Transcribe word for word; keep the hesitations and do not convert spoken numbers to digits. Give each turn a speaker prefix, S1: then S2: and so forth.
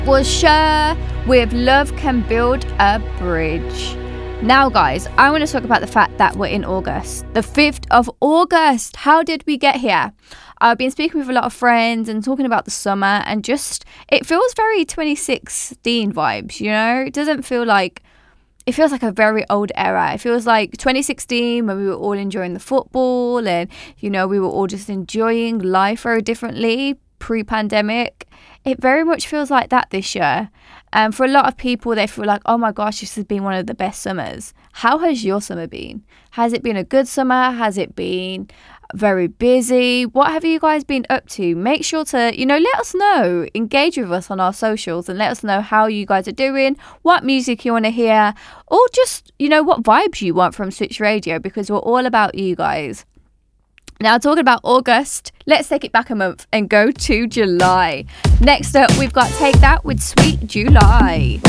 S1: Was Cher with Love Can Build a Bridge. Now, guys, I want to talk about the fact that we're in August, the fifth of August. How did we get here? I've been speaking with a lot of friends and talking about the summer, and just, it feels very twenty sixteen vibes, you know? It doesn't feel like, it feels like a very old era. It feels like twenty sixteen when we were all enjoying the football and, you know, we were all just enjoying life very differently pre-pandemic. It very much feels like that this year. And for a lot of people, they feel like, oh my gosh, this has been one of the best summers. How has your summer been? Has it been a good summer? Has it been very busy? What have you guys been up to? Make sure to, you know, let us know. Engage with us on our socials and let us know how you guys are doing, what music you want to hear, or just, you know, what vibes you want from Switch Radio, because we're all about you guys. Now, talking about August, let's take it back a month and go to July. Next up, we've got Take That with Sweet July.